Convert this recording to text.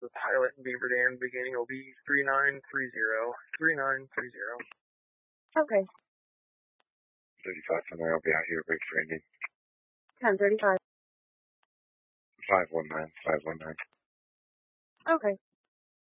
with pilot in Beaver Dam. Beginning will be 3930. 3930. Okay. 35 somewhere, I'll be out here, brakes landing. 10:35. 519, 519. Okay.